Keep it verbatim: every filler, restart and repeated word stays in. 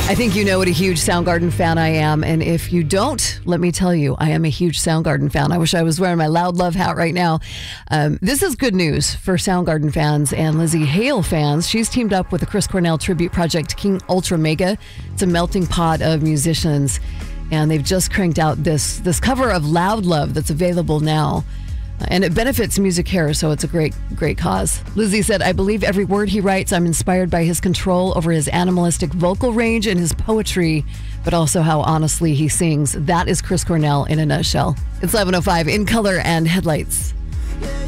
I think you know what a huge Soundgarden fan I am. And if you don't, let me tell you, I am a huge Soundgarden fan. I wish I was wearing my Loud Love hat right now. Um, this is good news for Soundgarden fans and Lzzy Hale fans. She's teamed up with the Chris Cornell tribute project King Ultra Mega. It's a melting pot of musicians. And they've just cranked out this, this cover of Loud Love that's available now. And it benefits MusiCare, so it's a great, great cause. Lzzy said, I believe every word he writes. I'm inspired by his control over his animalistic vocal range and his poetry, but also how honestly he sings. That is Chris Cornell in a nutshell. It's eleven oh five in color and headlights.